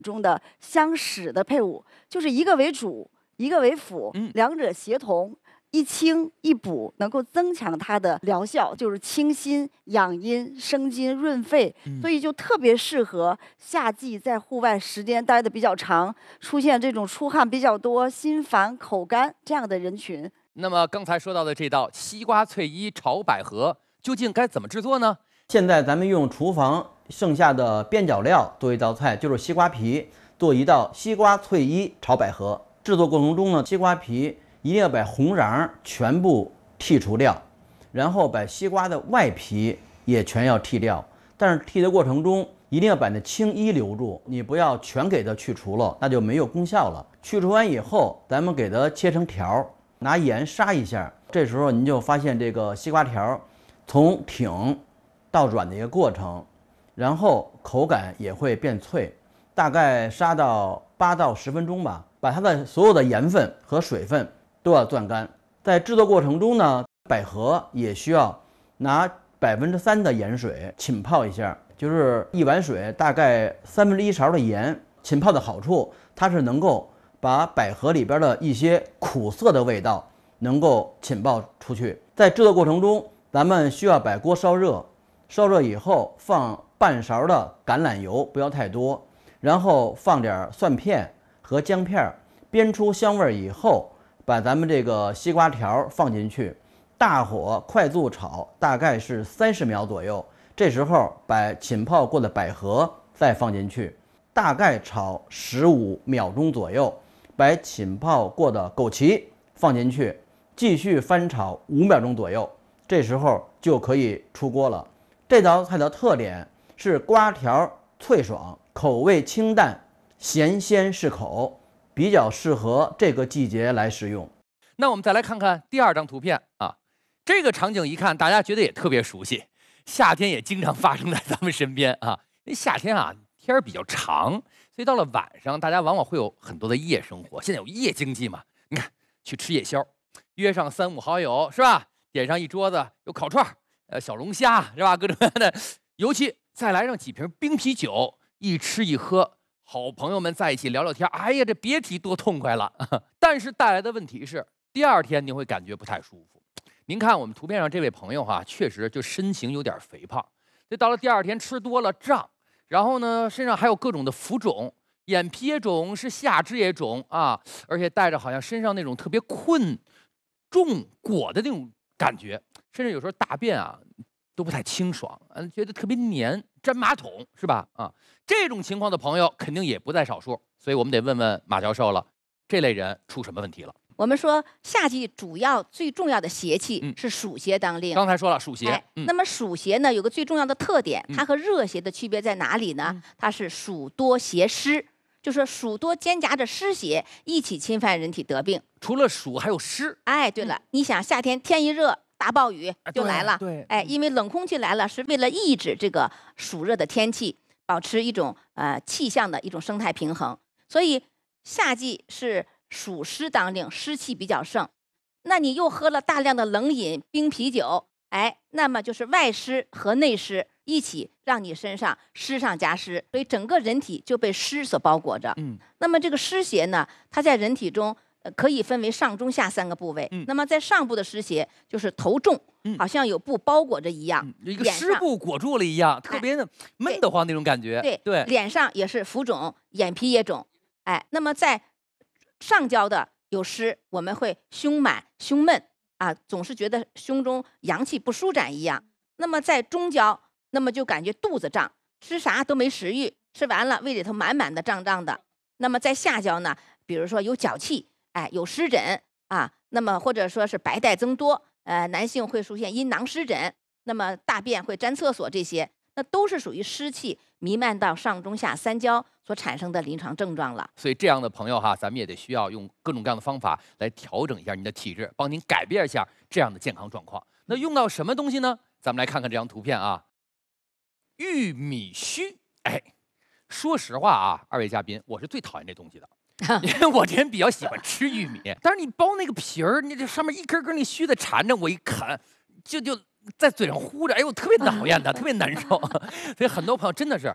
中的相使的配伍，就是一个为主，一个为辅，两者协同。一清一补，能够增强它的疗效，就是清心养阴、生津润肺，所以就特别适合夏季在户外时间待的比较长，出现这种出汗比较多、心烦口干这样的人群。 那么刚才说到的这道西瓜脆衣炒百合，究竟该怎么制作呢？ 现在咱们用厨房剩下的边角料做一道菜，就是西瓜皮，做一道西瓜脆衣炒百合。制作过程中呢，西瓜皮一定要把红瓤全部剔除掉，然后把西瓜的外皮也全要剔掉。但是剔的过程中一定要把那青衣留住，你不要全给它去除了，那就没有功效了。去除完以后，咱们给它切成条，拿盐杀一下。这时候您就发现这个西瓜条从挺到软的一个过程，然后口感也会变脆。大概杀到8到10分钟吧，把它的所有的盐分和水分都要攥干。在制作过程中呢，百合也需要拿3%的盐水浸泡一下，就是1碗水大概1/3勺的盐。浸泡的好处，它是能够把百合里边的一些苦涩的味道能够浸泡出去。在制作过程中，咱们需要把锅烧热，烧热以后放半勺的橄榄油，不要太多，然后放点蒜片和姜片，煸出香味以后，把咱们这个西瓜条放进去，大火快速炒，大概是30秒左右。这时候把浸泡过的百合再放进去，大概炒15秒钟左右，把浸泡过的枸杞放进去，继续翻炒5秒钟左右，这时候就可以出锅了。这道菜的特点是瓜条脆爽，口味清淡，咸鲜适口，比较适合这个季节来食用。 那我们再来看看第2张图片啊，这个场景一看，大家觉得也特别熟悉，夏天也经常发生在咱们身边啊。因为夏天啊，天儿比较长，所以到了晚上，大家往往会有很多的夜生活。现在有夜经济嘛，你看去吃夜宵，约上3、5好友是吧？点上一桌子有烤串，小龙虾是吧？各种各样的，尤其再来上几瓶冰啤酒，一吃一喝，好朋友们在一起聊聊天，哎呀，这别提多痛快了。但是带来的问题是，第2天您会感觉不太舒服。您看我们图片上这位朋友哈，确实就身形有点肥胖，这到了第2天吃多了胀，然后呢身上还有各种的浮肿，眼皮也肿，是下肢也肿啊，而且带着好像身上那种特别困、重裹的那种感觉，甚至有时候大便啊都不太清爽，觉得特别黏，粘马桶是吧？啊，这种情况的朋友肯定也不在少数，所以我们得问问马教授了，这类人出什么问题了？ 我们说夏季主要最重要的邪气是暑邪当令。 刚才说了暑邪， 那么暑邪呢有个最重要的特点，它和热邪的区别在哪里呢？它是暑多邪湿，就是暑多兼夹着湿邪一起侵犯人体得病。 除了暑还有湿。 哎，对了，你想夏天天一热，大暴雨就来了。 对， 哎，因为冷空气来了，是为了抑制这个暑热的天气，保持一种气象的一种生态平衡。所以夏季是暑湿当令，湿气比较盛。那你又喝了大量的冷饮、冰啤酒，哎，那么就是外湿和内湿一起让你身上湿上加湿，所以整个人体就被湿所包裹着。那么这个湿邪呢，它在人体中可以分为上中下3个部位。那么在上部的湿邪就是头重，好像有布包裹着一样， 一个湿布裹住了一样，特别的闷得慌那种感觉。 对，脸上也是浮肿，眼皮也肿。哎，那么在上焦的有湿，我们会胸满、胸闷啊，总是觉得胸中阳气不舒展一样。那么在中焦，那么就感觉肚子胀，吃啥都没食欲，吃完了胃里头满满的胀胀的。那么在下焦呢，比如说有脚气，哎，有湿疹啊，那么或者说是白带增多，男性会出现阴囊湿疹，那么大便会沾厕所，这些那都是属于湿气弥漫到上中下3焦所产生的临床症状了。 所以这样的朋友哈，咱们也得需要用各种各样的方法来调整一下您的体质，帮您改变一下这样的健康状况。那用到什么东西呢？咱们来看看这张图片啊，玉米须。哎，说实话啊，2位嘉宾，我是最讨厌这东西的。因为我这人比较喜欢吃玉米，但是你剥那个皮儿，你这上面一根根那须子缠着，我一啃就在嘴上糊着，哎呦，特别讨厌的，特别难受。所以很多朋友真的是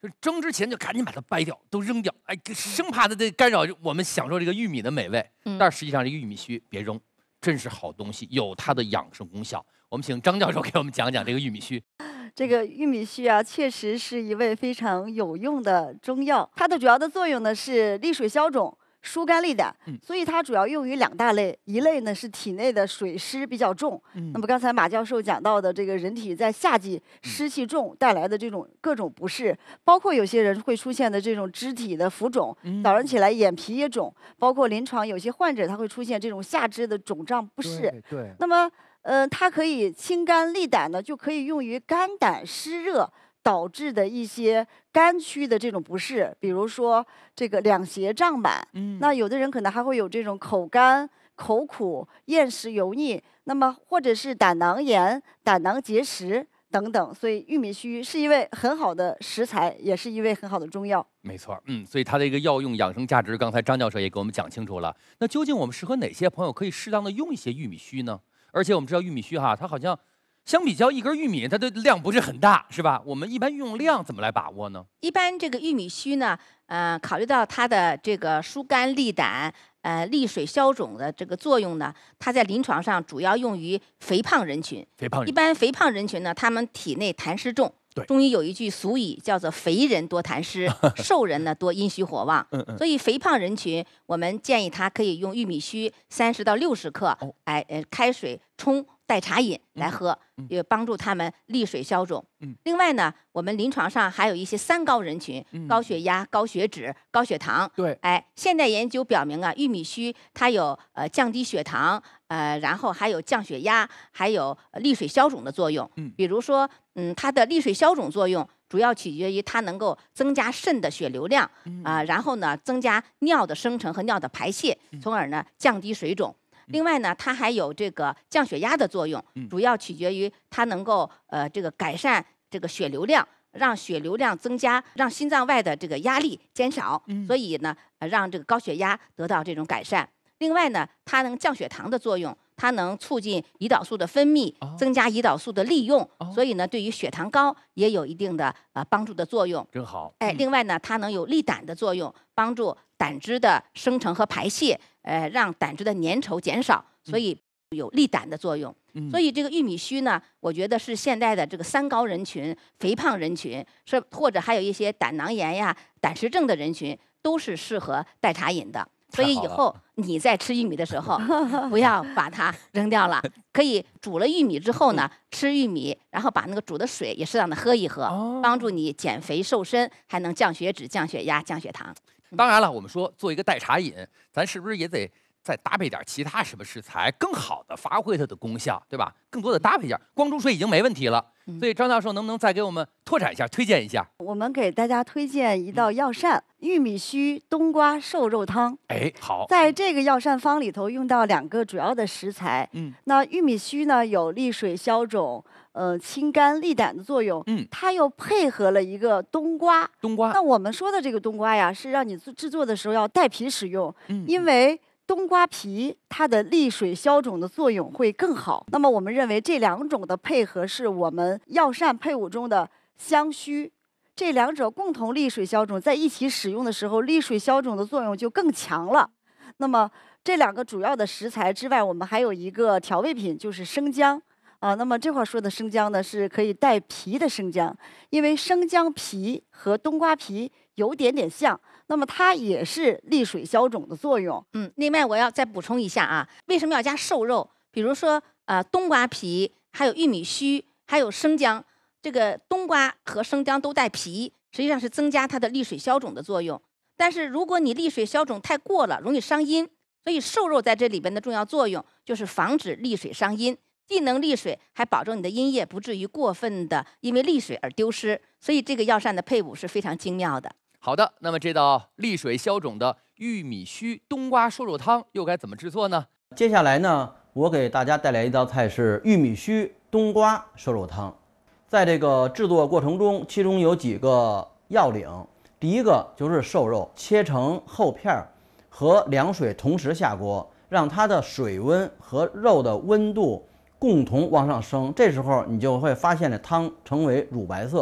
就蒸之前就赶紧把它掰掉，都扔掉，哎，生怕它干扰我们享受这个玉米的美味。但是实际上，这个玉米须别扔，真是好东西，有它的养生功效。我们请张教授给我们讲讲这个玉米须。 这个玉米须啊，确实是一味非常有用的中药。它的主要的作用呢是利水消肿、疏肝利胆，所以它主要用于2大类。一类呢是体内的水湿比较重，那么刚才马教授讲到的这个人体在夏季湿气重带来的这种各种不适，包括有些人会出现的这种肢体的浮肿，早上起来眼皮也肿，包括临床有些患者他会出现这种下肢的肿胀不适。 对， 那么它可以清肝利胆呢，就可以用于肝胆湿热导致的一些肝区的这种不适，比如说这个两胁胀满，那有的人可能还会有这种口干、口苦、厌食油腻，那么或者是胆囊炎、胆囊结石等等。所以玉米须是一味很好的食材，也是一味很好的中药。 没错，所以它的一个药用养生价值，刚才张教授也给我们讲清楚了。那究竟我们适合哪些朋友可以适当的用一些玉米须呢？而且我们知道玉米须它好像相比较一根玉米，它的量不是很大，是吧？我们一般用量怎么来把握呢？ 一般这个玉米须呢，考虑到它的这个疏肝利胆、利水消肿的这个作用呢，它在临床上主要用于肥胖人群。一般肥胖人群呢，他们体内痰湿重。中医有一句俗语叫做"肥人多痰湿，瘦人呢多阴虚火旺"。所以肥胖人群，我们建议他可以用玉米须30到60克，开水冲代茶饮来喝，也帮助他们利水消肿。另外呢，我们临床上还有一些3高人群，高血压、高血脂、高血糖。现代研究表明啊，玉米须它有降低血糖，然后还有降血压，还有利水消肿的作用。比如说，它的利水消肿作用主要取决于它能够增加肾的血流量，然后呢，增加尿的生成和尿的排泄，从而呢降低水肿。另外呢，它还有这个降血压的作用，主要取决于它能够这个改善这个血流量，让血流量增加，让心脏外的这个压力减少，所以呢，让这个高血压得到这种改善。另外呢，它能降血糖的作用，它能促进胰岛素的分泌，增加胰岛素的利用，所以呢，对于血糖高也有一定的帮助的作用。 真好。 另外呢，它能有利胆的作用，帮助胆汁的生成和排泄，让胆汁的粘稠减少，所以有利胆的作用。所以这个玉米须呢，我觉得是现代的这个3高人群、肥胖人群，或者还有一些胆囊炎呀、胆石症的人群，都是适合代茶饮的。所以以后你在吃玉米的时候，不要把它扔掉了，可以煮了玉米之后呢，吃玉米，然后把那个煮的水也适当的喝一喝，帮助你减肥瘦身，还能降血脂、降血压、降血糖。 当然了，我们说做一个代茶饮，咱是不是也得再搭配点其他什么食材，更好的发挥它的功效，对吧？更多的搭配一下，光煮水已经没问题了。所以张教授能不能再给我们拓展一下，推荐一下？ 我们给大家推荐一道药膳——玉米须冬瓜瘦肉汤。 好， 在这个药膳方里头用到2个主要的食材。那玉米须呢有利水消肿、清肝利胆的作用。它又配合了一个冬瓜。那我们说的这个冬瓜呀，是让你制作的时候要带皮使用，因为冬瓜皮它的利水消肿的作用会更好。那么我们认为这2种的配合是我们药膳配伍中的相需，这2者共同利水消肿，在一起使用的时候，利水消肿的作用就更强了。那么这2个主要的食材之外，我们还有一个调味品，就是生姜。那么这块说的生姜呢，是可以带皮的生姜，因为生姜皮和冬瓜皮有点像，那么它也是利水消肿的作用。 另外我要再补充一下啊，为什么要加瘦肉？比如说冬瓜皮，还有玉米须，还有生姜，这个冬瓜和生姜都带皮，实际上是增加它的利水消肿的作用。但是如果你利水消肿太过了，容易伤阴，所以瘦肉在这里边的重要作用就是防止利水伤阴。既能利水，还保证你的阴液不至于过分的因为利水而丢失，所以这个药膳的配伍是非常精妙的。 好的，那么这道利水消肿的玉米须冬瓜瘦肉汤又该怎么制作呢？ 接下来呢，我给大家带来一道菜是玉米须冬瓜瘦肉汤。在这个制作过程中，其中有几个要领。第一个就是瘦肉切成厚片儿，和凉水同时下锅，让它的水温和肉的温度共同往上升，这时候你就会发现这汤成为乳白色，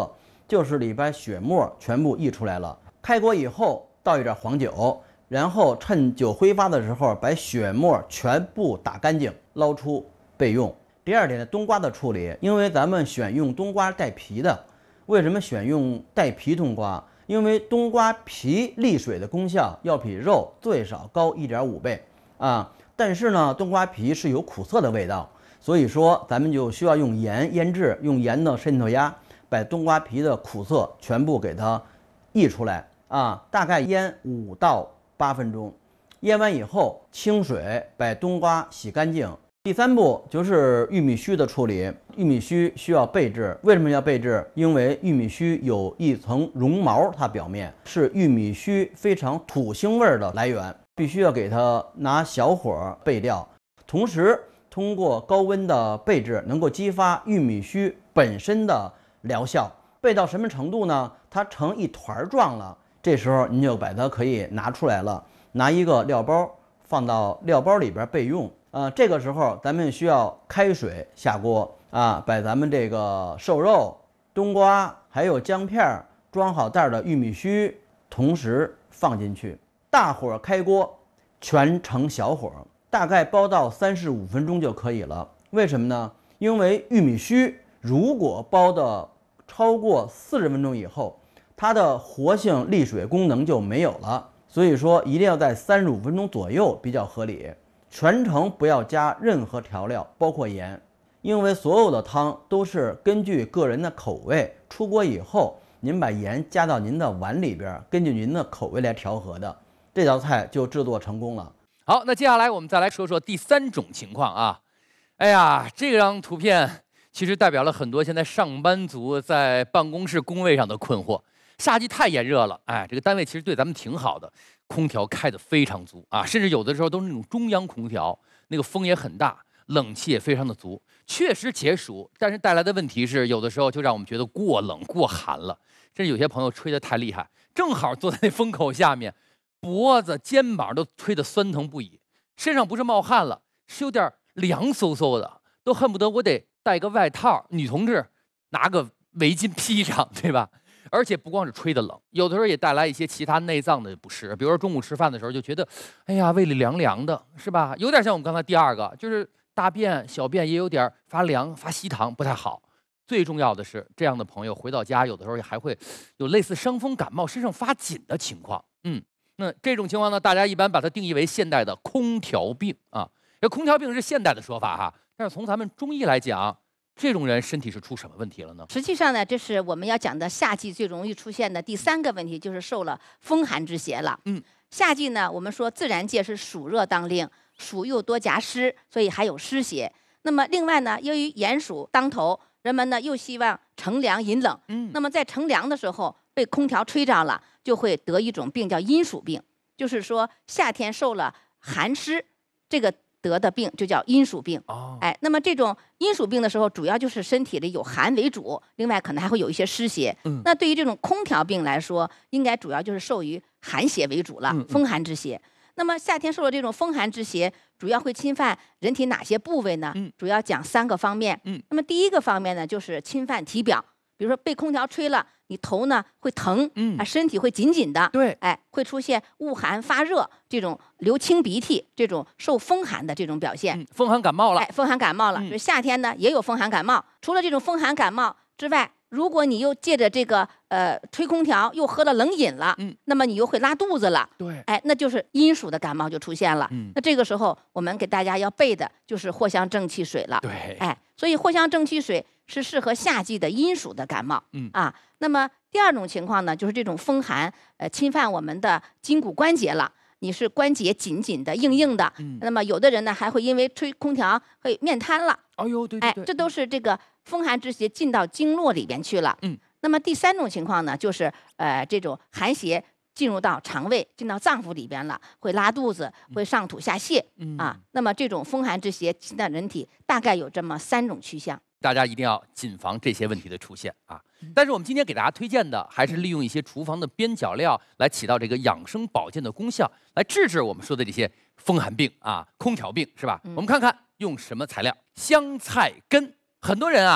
就是里边血沫全部溢出来了。开锅以后倒一点黄酒，然后趁酒挥发的时候把血沫全部打干净，捞出备用。第二点呢，冬瓜的处理，因为咱们选用冬瓜带皮的，为什么选用带皮冬瓜？因为冬瓜皮利水的功效要比肉最少高1.5倍啊。但是呢，冬瓜皮是有苦涩的味道，所以说咱们就需要用盐腌制，用盐的渗透压把冬瓜皮的苦涩全部给它溢出来啊。大概腌5到8分钟，腌完以后清水把冬瓜洗干净。第3步就是玉米须的处理，玉米须需要备制。为什么要备制？因为玉米须有一层绒毛，它表面是玉米须非常土腥味的来源，必须要给它拿小火备掉。同时，通过高温的备制，能够激发玉米须本身的疗效。备到什么程度呢？它成一团状了，这时候你就把它可以拿出来了，拿一个料包放到料包里边备用。这个时候咱们需要开水下锅啊，把咱们这个瘦肉、冬瓜还有姜片装好袋的玉米须同时放进去，大火开锅，全程小火，大概煲到35分钟就可以了。为什么呢？因为玉米须如果煲的超过40分钟以后，它的活性利水功能就没有了，所以说一定要在35分钟左右比较合理。全程不要加任何调料，包括盐，因为所有的汤都是根据个人的口味，出锅以后您把盐加到您的碗里边，根据您的口味来调和的，这道菜就制作成功了。 好，那接下来我们再来说说第3种情况啊。哎呀，这张图片其实代表了很多现在上班族在办公室工位上的困惑。夏季太炎热了，哎，这个单位其实对咱们挺好的，空调开得非常足啊，甚至有的时候都是那种中央空调，那个风也很大，冷气也非常的足，确实解暑。但是带来的问题是，有的时候就让我们觉得过冷过寒了，甚至有些朋友吹得太厉害，正好坐在那风口下面，脖子、肩膀都吹得酸疼不已，身上不是冒汗了，是有点凉飕飕的，都恨不得我得带个外套，女同志拿个围巾披上，对吧？而且不光是吹得冷，有的时候也带来一些其他内脏的不适，比如说中午吃饭的时候就觉得，哎呀，胃里凉凉的，是吧？有点像我们刚才第2个，就是大便、小便也有点发凉、发稀溏，不太好。最重要的是，这样的朋友回到家，有的时候还会有类似伤风感冒、身上发紧的情况。那这种情况呢，大家一般把它定义为现代的空调病啊。这空调病是现代的说法哈，但是从咱们中医来讲，这种人身体是出什么问题了呢？ 实际上呢，这是我们要讲的夏季最容易出现的第3个问题，就是受了风寒之邪了。夏季呢，我们说自然界是暑热当令，暑又多夹湿，所以还有湿邪。那么另外呢，由于炎暑当头，人们呢又希望乘凉饮冷。那么在乘凉的时候被空调吹着了，就会得一种病叫阴暑病，就是说夏天受了寒湿，这个得的病就叫阴暑病。那么这种阴暑病的时候，主要就是身体里有寒为主，另外可能还会有一些湿邪。那对于这种空调病来说，应该主要就是受于寒邪为主了，风寒之邪。那么夏天受了这种风寒之邪，主要会侵犯人体哪些部位呢？主要讲3个方面。那么第1个方面呢，就是侵犯体表，比如说被空调吹了，你头呢会疼，身体会紧紧的， 对， 会出现恶寒发热，这种流清鼻涕，这种受风寒的这种表现。 风寒感冒了， 风寒感冒了。就是夏天呢也有风寒感冒。除了这种风寒感冒之外，如果你又借着这个吹空调又喝了冷饮了，那么你又会拉肚子了， 对， 那就是阴暑的感冒就出现了。那这个时候我们给大家要备的就是藿香正气水了。 对， 所以藿香正气水是适合夏季的阴暑的感冒。那么第2种情况呢，就是这种风寒侵犯我们的筋骨关节了。你是关节紧紧的、硬硬的，那么有的人呢还会因为吹空调会面瘫了。 哎呦，对， 这都是这个风寒之邪进到经络里边去了。那么第3种情况呢，就是这种寒邪进入到肠胃、进到脏腑里边了，会拉肚子，会上吐下泻。那么这种风寒之邪进到人体，大概有这么3种趋向。 大家一定要谨防这些问题的出现啊！但是我们今天给大家推荐的，还是利用一些厨房的边角料来起到这个养生保健的功效，来治我们说的这些风寒病啊、空调病，是吧？我们看看用什么材料。香菜根，很多人啊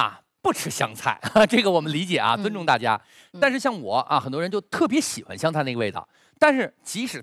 不吃香菜，这个我们理解啊，尊重大家。但是像我啊，很多人就特别喜欢香菜那个味道。但是即使